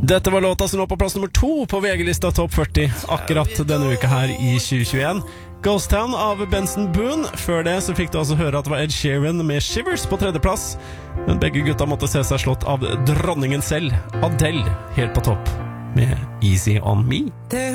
Dette var låta som lå på plass nummer 2 på VG-lista Topp 40 akkurat denne uka her i 2021. Ghost Town av Benson Boone. Før det så fikk du altså høre at det var Ed Sheeran med Shivers på 3. plass. Men begge gutta måtte se seg slått av dronningen selv, Adele, helt på topp med Easy On Me.